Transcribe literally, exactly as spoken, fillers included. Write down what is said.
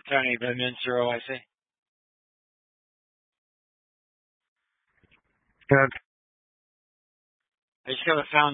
County Bedminster O I C. Good. I just got a found